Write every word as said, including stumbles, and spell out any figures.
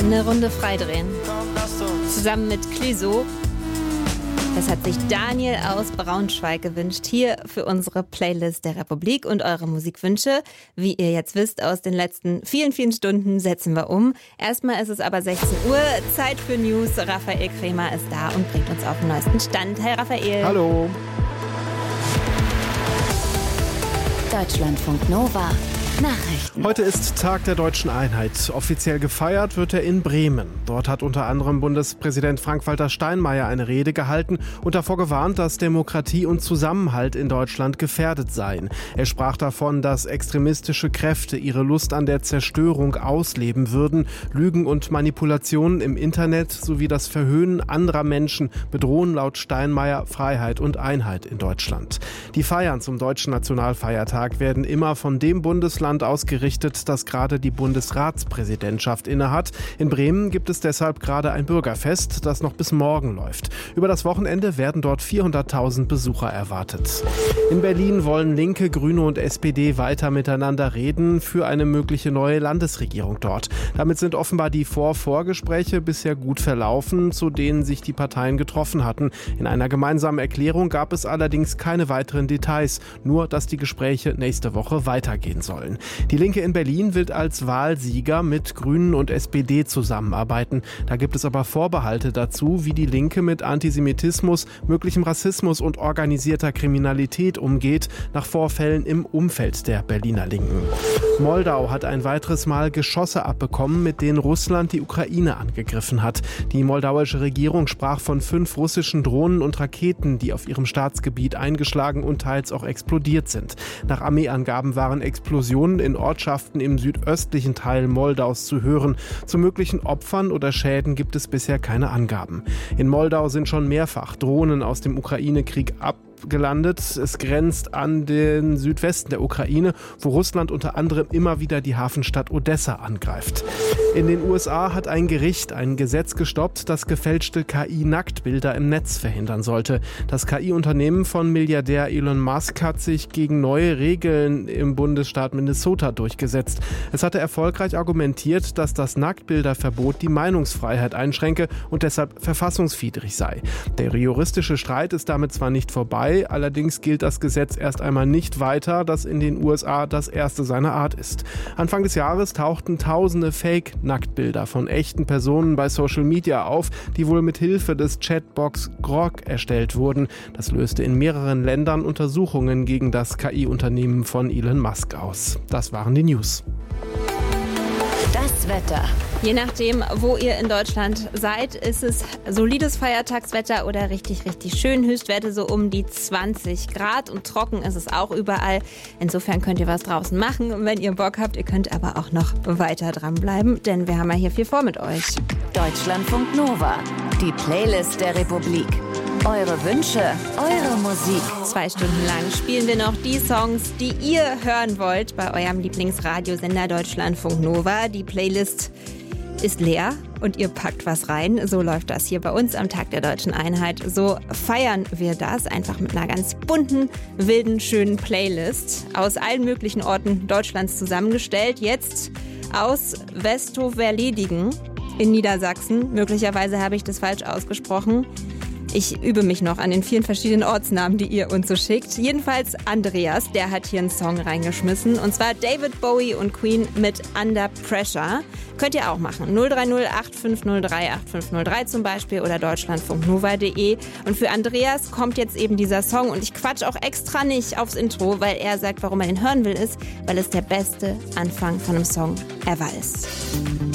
Eine Runde freidrehen. Zusammen mit Clüso. Das hat sich Daniel aus Braunschweig gewünscht, hier für unsere Playlist der Republik und eure Musikwünsche. Wie ihr jetzt wisst, aus den letzten vielen, vielen Stunden setzen wir um. Erstmal ist es aber sechzehn Uhr, Zeit für News. Raphael Kremer ist da und bringt uns auf den neuesten Stand. Hi Raphael. Hallo. Deutschlandfunk Nova. Nachrichten. Heute ist Tag der Deutschen Einheit. Offiziell gefeiert wird er in Bremen. Dort hat unter anderem Bundespräsident Frank-Walter Steinmeier eine Rede gehalten und davor gewarnt, dass Demokratie und Zusammenhalt in Deutschland gefährdet seien. Er sprach davon, dass extremistische Kräfte ihre Lust an der Zerstörung ausleben würden. Lügen und Manipulationen im Internet sowie das Verhöhnen anderer Menschen bedrohen laut Steinmeier Freiheit und Einheit in Deutschland. Die Feiern zum deutschen Nationalfeiertag werden immer von dem Bundesland ausgerichtet, das gerade die Bundesratspräsidentschaft innehat. In Bremen gibt es deshalb gerade ein Bürgerfest, das noch bis morgen läuft. Über das Wochenende werden dort vierhunderttausend Besucher erwartet. In Berlin wollen Linke, Grüne und S P D weiter miteinander reden für eine mögliche neue Landesregierung dort. Damit sind offenbar die Vor-Vorgespräche bisher gut verlaufen, zu denen sich die Parteien getroffen hatten. In einer gemeinsamen Erklärung gab es allerdings keine weiteren Details, nur dass die Gespräche nächste Woche weitergehen sollen. Die Linke in Berlin will als Wahlsieger mit Grünen und S P D zusammenarbeiten. Da gibt es aber Vorbehalte dazu, wie die Linke mit Antisemitismus, möglichem Rassismus und organisierter Kriminalität umgeht, nach Vorfällen im Umfeld der Berliner Linken. Moldau hat ein weiteres Mal Geschosse abbekommen, mit denen Russland die Ukraine angegriffen hat. Die moldauische Regierung sprach von fünf russischen Drohnen und Raketen, die auf ihrem Staatsgebiet eingeschlagen und teils auch explodiert sind. Nach Armeeangaben waren Explosionen in Ortschaften im südöstlichen Teil Moldaus zu hören. Zu möglichen Opfern oder Schäden gibt es bisher keine Angaben. In Moldau sind schon mehrfach Drohnen aus dem Ukraine-Krieg abgelandet. Es grenzt an den Südwesten der Ukraine, wo Russland unter anderem immer wieder die Hafenstadt Odessa angreift. In den U S A hat ein Gericht ein Gesetz gestoppt, das gefälschte K I-Nacktbilder im Netz verhindern sollte. Das K I-Unternehmen von Milliardär Elon Musk hat sich gegen neue Regeln im Bundesstaat Minnesota durchgesetzt. Es hatte erfolgreich argumentiert, dass das Nacktbilderverbot die Meinungsfreiheit einschränke und deshalb verfassungswidrig sei. Der juristische Streit ist damit zwar nicht vorbei, allerdings gilt das Gesetz erst einmal nicht weiter, das in den U S A das erste seiner Art ist. Anfang des Jahres tauchten tausende Fake-Nacktbilder von echten Personen bei Social Media auf, die wohl mit Hilfe des Chatbox Grok erstellt wurden. Das löste in mehreren Ländern Untersuchungen gegen das K I-Unternehmen von Elon Musk aus. Das waren die News. Das Wetter. Je nachdem, wo ihr in Deutschland seid, ist es solides Feiertagswetter oder richtig, richtig schön. Höchstwerte so um die zwanzig Grad und trocken ist es auch überall. Insofern könnt ihr was draußen machen, wenn ihr Bock habt. Ihr könnt aber auch noch weiter dranbleiben, denn wir haben ja hier viel vor mit euch. Deutschlandfunk Nova. Die Playlist der Republik. Eure Wünsche, eure Musik. Zwei Stunden lang spielen wir noch die Songs, die ihr hören wollt bei eurem Lieblingsradiosender Deutschlandfunk Nova. Die Playlist ist leer und ihr packt was rein. So läuft das hier bei uns am Tag der Deutschen Einheit. So feiern wir das einfach mit einer ganz bunten, wilden, schönen Playlist aus allen möglichen Orten Deutschlands zusammengestellt. Jetzt aus Westoverledigen in Niedersachsen. Möglicherweise habe ich das falsch ausgesprochen. Ich übe mich noch an den vielen verschiedenen Ortsnamen, die ihr uns so schickt. Jedenfalls Andreas, der hat hier einen Song reingeschmissen. Und zwar David Bowie und Queen mit Under Pressure. Könnt ihr auch machen. null drei null acht fünf null drei acht fünf null drei zum Beispiel oder deutschlandfunknova punkt de. Und für Andreas kommt jetzt eben dieser Song. Und ich quatsch auch extra nicht aufs Intro, weil er sagt, warum er den hören will, ist, weil es der beste Anfang von einem Song ever ist.